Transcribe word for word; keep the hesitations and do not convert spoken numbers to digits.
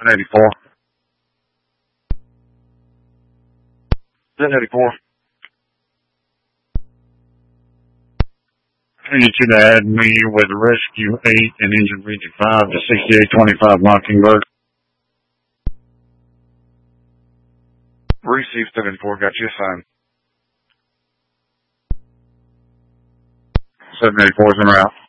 seven eighty-four. seven eighty-four. I need you to add me with Rescue eight and Engine Region five to sixty-eight twenty-five Mockingbird. Receive seven four, got you assigned. seven eighty-four is en route.